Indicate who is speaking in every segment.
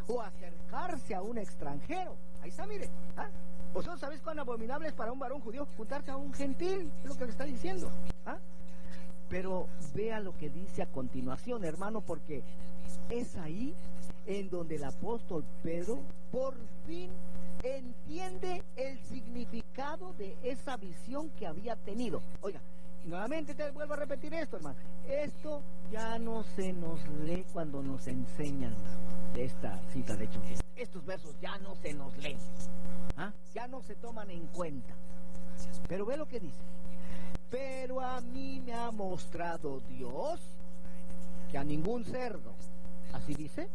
Speaker 1: o acercarse a un extranjero. Ahí está, mire. ¿Vosotros sabéis cuán abominable es para un varón judío juntarse a un gentil? Es lo que le está diciendo. Pero vea lo que dice a continuación, hermano, porque es ahí en donde el apóstol Pedro por fin entiende el significado de esa visión que había tenido. Oiga, nuevamente te vuelvo a repetir esto, hermano. Esto ya no se nos lee cuando nos enseñan de esta cita de Hechos. Estos versos ya no se nos leen. Ya no se toman en cuenta. Pero ve lo que dice. Pero a mí me ha mostrado Dios que a ningún cerdo, así dice,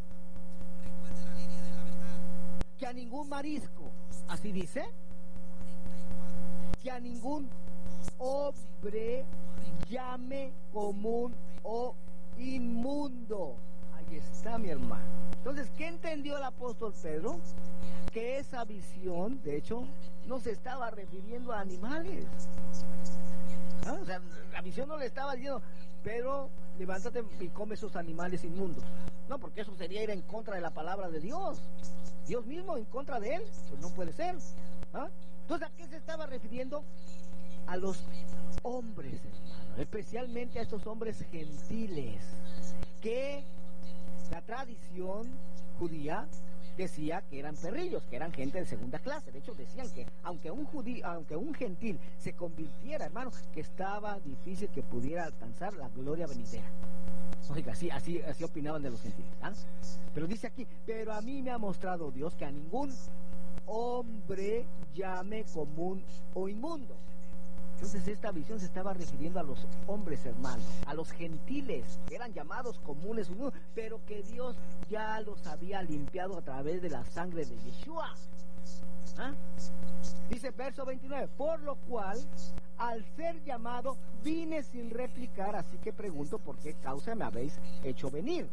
Speaker 1: que a ningún marisco, así dice, que a ningún hombre llame común o inmundo. Ahí está, mi hermano. Entonces, ¿qué entendió el apóstol Pedro? Que esa visión, de hecho, no se estaba refiriendo a animales. O sea, la visión no le estaba diciendo, Pedro, levántate y come esos animales inmundos. No, porque eso sería ir en contra de la palabra de Dios. Dios mismo en contra de él, pues no puede ser. Entonces, ¿a qué se estaba refiriendo? A los hombres, hermano, especialmente a estos hombres gentiles, que la tradición judía decía que eran perrillos, que eran gente de segunda clase. De hecho, decían que aunque un gentil se convirtiera, hermano, que estaba difícil que pudiera alcanzar la gloria venidera. Oiga, así opinaban de los gentiles. Pero dice aquí, pero a mí me ha mostrado Dios que a ningún hombre llame común o inmundo. Entonces esta visión se estaba refiriendo a los hombres, hermanos, a los gentiles, que eran llamados comunes, pero que Dios ya los había limpiado a través de la sangre de Yeshua. Dice verso 29, por lo cual, al ser llamado, vine sin replicar, así que pregunto por qué causa me habéis hecho venir.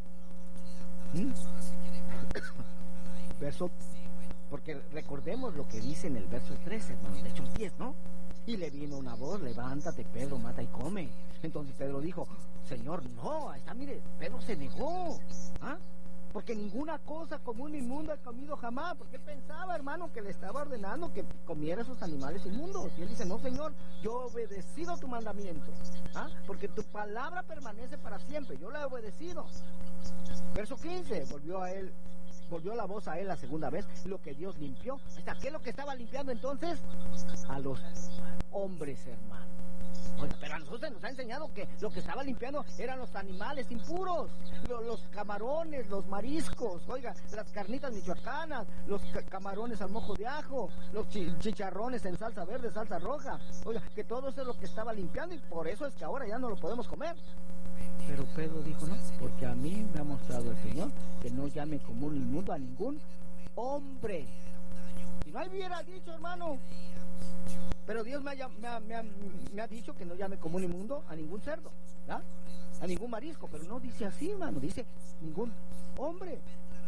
Speaker 1: Porque recordemos lo que dice en el verso 13, hermano, de Hechos 10, ¿no? Y le vino una voz, levántate, Pedro, mata y come. Entonces Pedro dijo, Señor, no, ahí está, mire, Pedro se negó, porque ninguna cosa común inmunda he comido jamás, porque él pensaba, hermano, que le estaba ordenando que comiera esos animales inmundos. Y él dice, no, Señor, yo he obedecido tu mandamiento, porque tu palabra permanece para siempre, yo la he obedecido. Verso 15, volvió la voz a él la segunda vez, lo que Dios limpió. ¿Qué es lo que estaba limpiando entonces? A los hombres, hermano. Oiga, pero a nosotros se nos ha enseñado que lo que estaba limpiando eran los animales impuros, los camarones, los mariscos, oiga, las carnitas michoacanas, los camarones al mojo de ajo, los chicharrones en salsa verde, salsa roja. Oiga, que todo eso es lo que estaba limpiando y por eso es que ahora ya no lo podemos comer. Pero Pedro dijo, no, porque a mí me ha mostrado el Señor que no llame común inmundo a ningún hombre. Si no hubiera dicho, hermano, pero Dios me ha dicho que no llame común inmundo a ningún cerdo, a ningún marisco, pero no dice así, hermano, dice ningún hombre.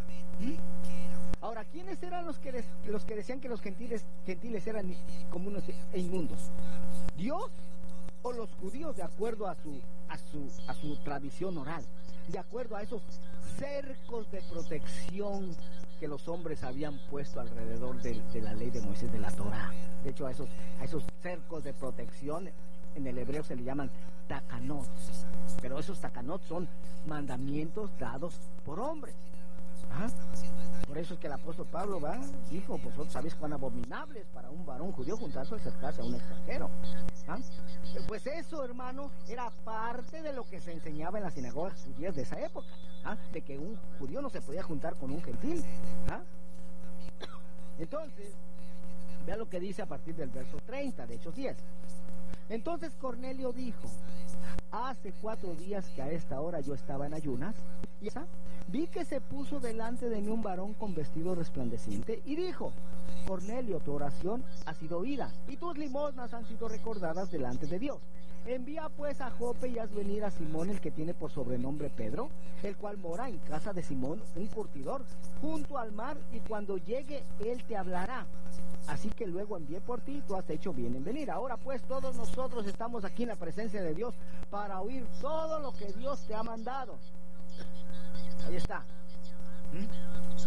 Speaker 1: Ahora, ¿quiénes eran los que decían que los gentiles eran comunes e inmundos? ¿Dios o los judíos, de acuerdo a su tradición oral, de acuerdo a esos cercos de protección que los hombres habían puesto alrededor de la ley de Moisés, de la Torah? De hecho, a esos cercos de protección en el hebreo se le llaman takanot, pero esos takanot son mandamientos dados por hombres. Por eso es que el apóstol Pablo dijo, vosotros sabéis cuán abominable es para un varón judío juntarse o acercarse a un extranjero. Pues eso, hermano, era parte de lo que se enseñaba en las sinagogas judías de esa época, de que un judío no se podía juntar con un gentil. Entonces, vea lo que dice a partir del verso 30 de Hechos 10. Entonces Cornelio dijo, hace 4 días que a esta hora yo estaba en ayunas, y vi que se puso delante de mí un varón con vestido resplandeciente, y dijo, Cornelio, tu oración ha sido oída, y tus limosnas han sido recordadas delante de Dios. Envía pues a Jope y haz venir a Simón, el que tiene por sobrenombre Pedro, el cual mora en casa de Simón, un curtidor, junto al mar, y cuando llegue él te hablará. Así que luego envié por ti, tú has hecho bien en venir. Ahora pues todos nosotros estamos aquí en la presencia de Dios para oír todo lo que Dios te ha mandado. Ahí está.